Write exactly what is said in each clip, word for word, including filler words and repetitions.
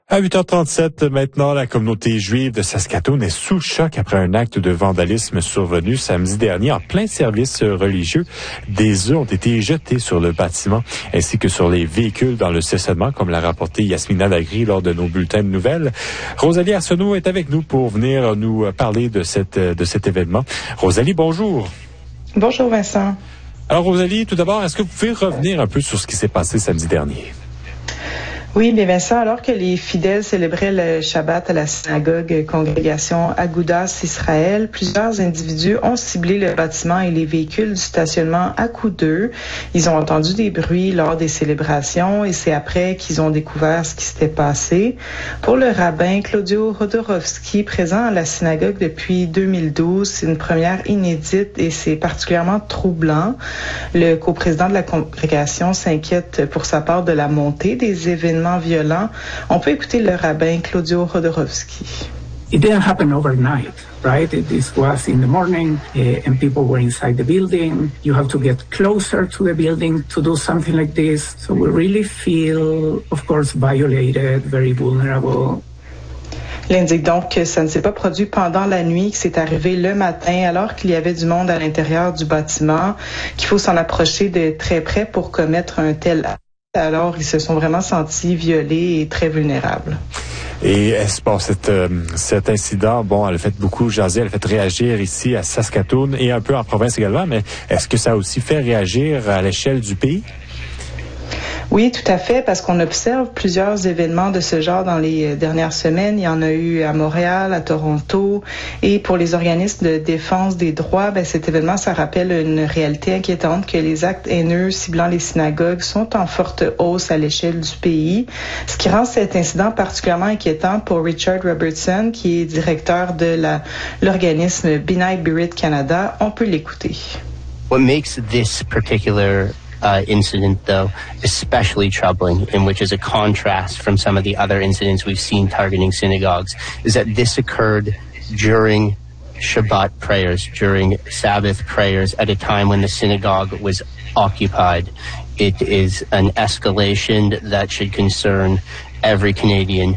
À huit heures trente-sept, maintenant, la communauté juive de Saskatoon est sous le choc après un acte de vandalisme survenu samedi dernier en plein service religieux. Des œufs ont été jetés sur le bâtiment ainsi que sur les véhicules dans le stationnement, comme l'a rapporté Yasmina Lagri lors de nos bulletins de nouvelles. Rosalie Arsenault est avec nous pour venir nous parler de cette, de cet événement. Rosalie, bonjour. Bonjour Vincent. Alors Rosalie, tout d'abord, est-ce que vous pouvez revenir un peu sur ce qui s'est passé samedi dernier? Oui, bien Vincent, alors que les fidèles célébraient le Shabbat à la synagogue congrégation Agudas Israël, plusieurs individus ont ciblé le bâtiment et les véhicules du stationnement à coups d'œufs. Ils ont entendu des bruits lors des célébrations et c'est après qu'ils ont découvert ce qui s'était passé. Pour le rabbin Claudio Rodorovski, présent à la synagogue depuis deux mille douze, c'est une première inédite et c'est particulièrement troublant. Le coprésident de la congrégation s'inquiète pour sa part de la montée des événements violents. On peut écouter le rabbin Claudio Rodorovski. It didn't happen overnight, right? This was in the morning uh, and people were inside the building. You have to get closer to the building to do something like this. So we really feel, of course, violated, very vulnerable. Il indique donc que ça ne s'est pas produit pendant la nuit, que c'est arrivé le matin alors qu'il y avait du monde à l'intérieur du bâtiment, qu'il faut s'en approcher de très près pour commettre un tel acte. Alors, ils se sont vraiment sentis violés et très vulnérables. Et est-ce bon, cet, euh, cet incident, bon, elle a fait beaucoup jaser, elle a fait réagir ici à Saskatoon et un peu en province également, mais est-ce que ça a aussi fait réagir à l'échelle du pays? Oui, tout à fait, parce qu'on observe plusieurs événements de ce genre dans les dernières semaines. Il y en a eu à Montréal, à Toronto. Et pour les organismes de défense des droits, ben, cet événement, ça rappelle une réalité inquiétante que les actes haineux ciblant les synagogues sont en forte hausse à l'échelle du pays. Ce qui rend cet incident particulièrement inquiétant pour Richard Robertson, qui est directeur de la, l'organisme B'nai B'rith Canada. On peut l'écouter. What makes this particular Uh, incident, though, especially troubling, in which is a contrast from some of the other incidents we've seen targeting synagogues, is that this occurred during Shabbat prayers, during Sabbath prayers, at a time when the synagogue was occupied. It is an escalation that should concern every Canadian.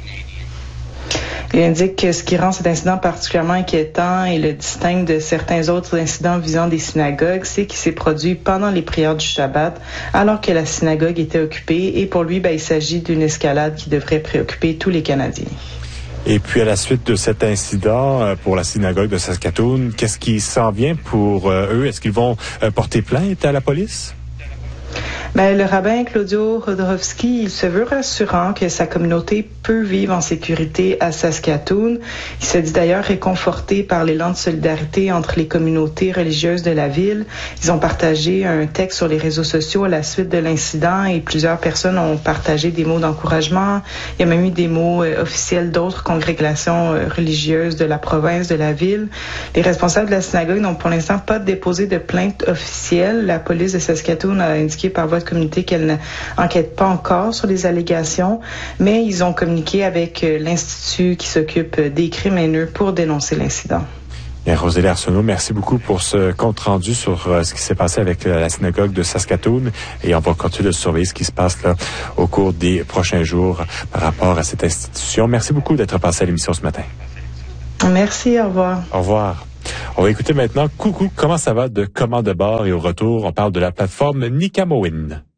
Il indique que ce qui rend cet incident particulièrement inquiétant et le distingue de certains autres incidents visant des synagogues, c'est qu'il s'est produit pendant les prières du Shabbat, alors que la synagogue était occupée. Et pour lui, ben, il s'agit d'une escalade qui devrait préoccuper tous les Canadiens. Et puis, à la suite de cet incident pour la synagogue de Saskatoon, qu'est-ce qui s'en vient pour eux? Est-ce qu'ils vont porter plainte à la police? Ben, le rabbin Claudio Rodorovski, il se veut rassurant que sa communauté peut vivre en sécurité à Saskatoon. Il se dit d'ailleurs réconforté par l'élan de solidarité entre les communautés religieuses de la ville. Ils ont partagé un texte sur les réseaux sociaux à la suite de l'incident et plusieurs personnes ont partagé des mots d'encouragement. Il y a même eu des mots euh, officiels d'autres congrégations euh, religieuses de la province, de la ville. Les responsables de la synagogue n'ont pour l'instant pas déposé de plainte officielle. La police de Saskatoon a indiqué par voie de communiqué qu'elle n'enquête pas encore sur les allégations, mais ils ont communiqué avec l'Institut qui s'occupe des crimes haineux pour dénoncer l'incident. Bien, Rosalie Arsenault, merci beaucoup pour ce compte-rendu sur euh, ce qui s'est passé avec euh, la synagogue de Saskatoon et on va continuer de surveiller ce qui se passe là au cours des prochains jours par rapport à cette institution. Merci beaucoup d'être passé à l'émission ce matin. Merci, au revoir. Au revoir. On va écouter maintenant Coucou, comment ça va de Commande de bord et au retour, on parle de la plateforme Nikamoin.